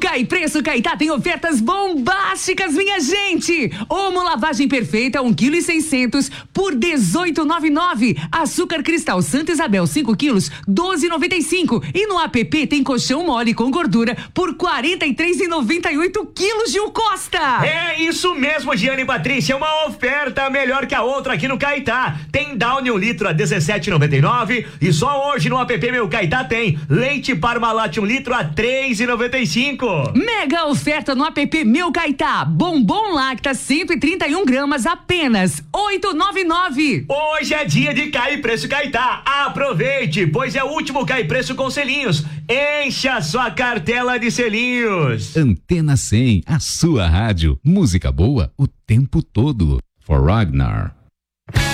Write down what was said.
Cai Preço Caetá tem ofertas bombásticas, minha gente. Omo lavagem perfeita 1,6 kg por 18,99. Açúcar cristal Santa Isabel 5 quilos 12,95. E no app tem colchão mole com gordura por 43,98 quilos, Gil Costa. É isso mesmo, Giane e Patrícia, uma oferta melhor que a outra aqui no Caetá. Tem Downy 1 litro a 17,99 e só hoje no app Meu Caetá tem leite Parmalat 1 litro a 3,95. Mega oferta no app Meu Caetá. Bombom Lacta 131 gramas apenas 8,99. Hoje é dia de Cai Preço Caetá. Aproveite, pois é o último Cai Preço com selinhos. Encha sua cartela de selinhos. Antena 100, a sua rádio. Música boa o tempo todo. For Ragnar.